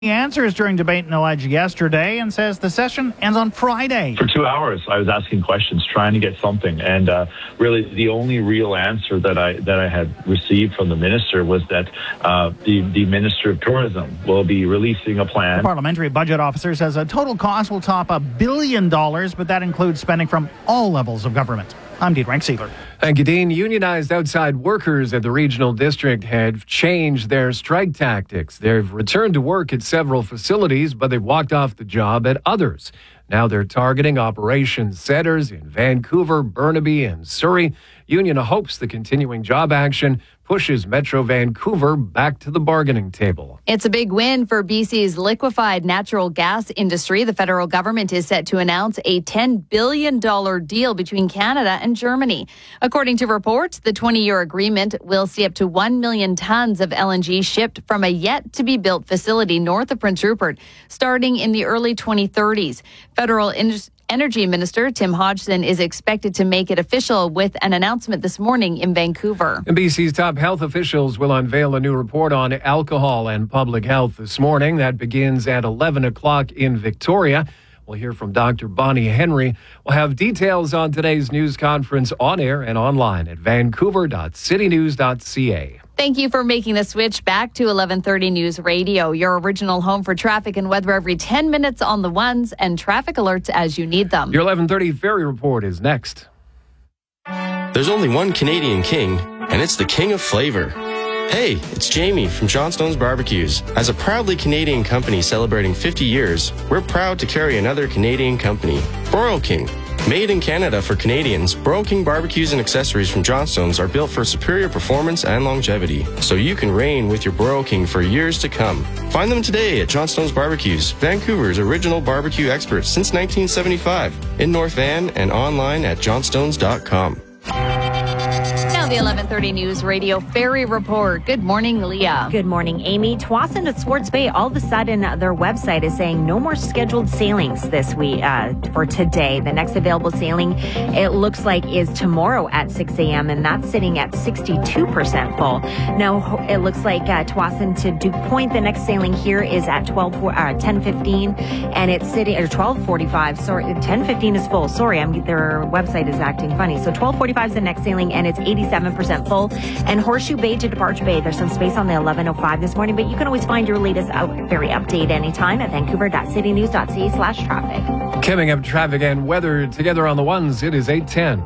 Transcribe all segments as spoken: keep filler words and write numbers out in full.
He answers during debate in Alleged yesterday and says the session ends on Friday. For two hours, I was asking questions, trying to get something, and uh, really the only real answer that I that I had received from the minister was that uh, the the Minister of Tourism will be releasing a plan. The parliamentary budget officer says a total cost will top a billion dollars, but that includes spending from all levels of government. I'm Dean Rank-Siegler. Thank you, Dean. Unionized outside workers at the regional district have changed their strike tactics. They've returned to work at several facilities, but they've walked off the job at others. Now they're targeting operations centers in Vancouver, Burnaby, and Surrey. Union hopes the continuing job action pushes Metro Vancouver back to the bargaining table. It's a big win for B C's liquefied natural gas industry. The federal government is set to announce a ten billion dollars deal between Canada and Germany. According to reports, the twenty-year agreement will see up to one million tons of L N G shipped from a yet-to-be-built facility north of Prince Rupert, starting in the early twenty thirties. Federal industry Energy Minister Tim Hodgson is expected to make it official with an announcement this morning in Vancouver. And B C's top health officials will unveil a new report on alcohol and public health this morning. That begins at eleven o'clock in Victoria. We'll hear from Doctor Bonnie Henry. We'll have details on today's news conference on air and online at vancouver dot city news dot c a. Thank you for making the switch back to eleven thirty News Radio, your original home for traffic and weather every ten minutes on the ones and traffic alerts as you need them. Your eleven thirty Ferry Report is next. There's only one Canadian king, and it's the king of flavor. Hey, it's Jamie from Johnstone's Barbecues. As a proudly Canadian company celebrating fifty years, we're proud to carry another Canadian company, Broil King. Made in Canada for Canadians, Broil King barbecues and accessories from Johnstone's are built for superior performance and longevity, so you can reign with your Broil King for years to come. Find them today at Johnstone's Barbecues, Vancouver's original barbecue experts since nineteen seventy-five, in North Van and online at johnstones dot com. Now the eleven thirty News Radio Ferry Report. Good morning, Leah. Good morning, Amy. Tsawwassen to Swartz Bay, all of a sudden their website is saying no more scheduled sailings this week uh, for today. The next available sailing, it looks like, is tomorrow at six a.m. and that's sitting at sixty-two percent full. Now it looks like uh, Tsawwassen to Duke Point, the next sailing here is at twelve uh, ten fifteen, and it's sitting or twelve forty-five. Sorry, ten fifteen is full. Sorry, I'm their website is acting funny. So twelve forty-five is the next sailing, and it's eighty-seven percent full. And Horseshoe Bay to Departure Bay, there's some space on the eleven oh five this morning, but you can always find your latest out, ferry update anytime at vancouver dot city news dot c a slash traffic. Coming up, traffic and weather together on the ones. It is eight ten.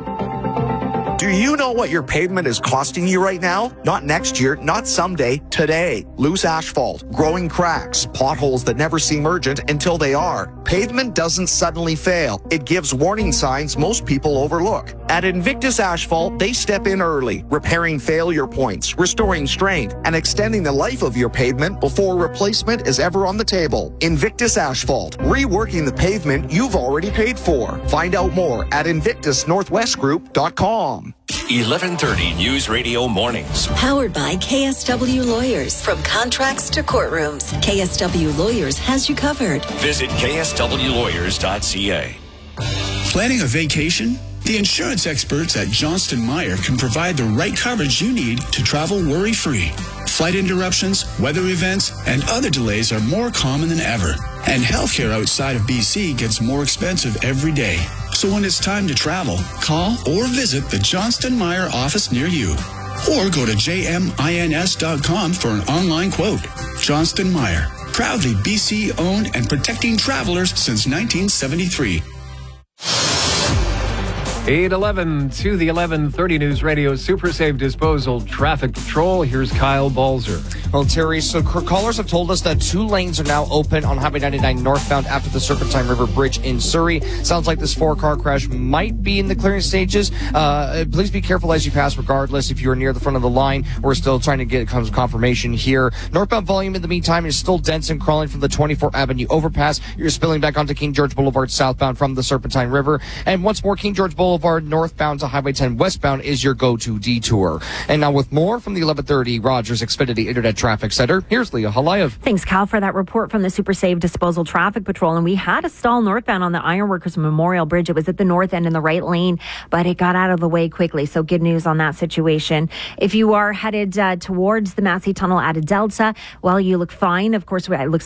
Do you know what your pavement is costing you right now? Not next year, not someday, today. Loose asphalt, growing cracks, potholes that never seem urgent until they are. Pavement doesn't suddenly fail. It gives warning signs most people overlook. At Invictus Asphalt, they step in early, repairing failure points, restoring strength, and extending the life of your pavement before replacement is ever on the table. Invictus Asphalt, reworking the pavement you've already paid for. Find out more at invictus northwest group dot com. eleven thirty News Radio Mornings. Powered by K S W Lawyers. From contracts to courtrooms, K S W Lawyers has you covered. Visit k s w lawyers dot c a. Planning a vacation? The insurance experts at Johnston Meyer can provide the right coverage you need to travel worry-free. Flight interruptions, weather events, and other delays are more common than ever. And healthcare outside of B C gets more expensive every day. So when it's time to travel, call or visit the Johnston Meyer office near you. Or go to j m ins dot com for an online quote. Johnston Meyer, proudly B C-owned and protecting travelers since nineteen seventy-three. eight eleven to the eleven thirty News Radio Super Safe Disposal Traffic Patrol. Here's Kyle Balzer. Well, Terry, so callers have told us that two lanes are now open on Highway ninety-nine northbound after the Serpentine River Bridge in Surrey. Sounds like this four-car crash might be in the clearing stages. Uh, please be careful as you pass regardless. If you are near the front of the line, we're still trying to get confirmation here. Northbound volume in the meantime is still dense and crawling from the twenty-fourth Avenue overpass. You're spilling back onto King George Boulevard southbound from the Serpentine River. And once more, King George Boulevard Boulevard northbound to Highway ten westbound is your go-to detour. And now with more from the eleven thirty Rogers Xfinity Internet Traffic Center, here's Leah Halayev. Thanks, Cal, for that report from the Super Save Disposal Traffic Patrol. And we had a stall northbound on the Ironworkers Memorial Bridge. It was at the north end in the right lane, but it got out of the way quickly. So good news on that situation. If you are headed uh, towards the Massey Tunnel at a Delta, well, you look fine. Of course, it looks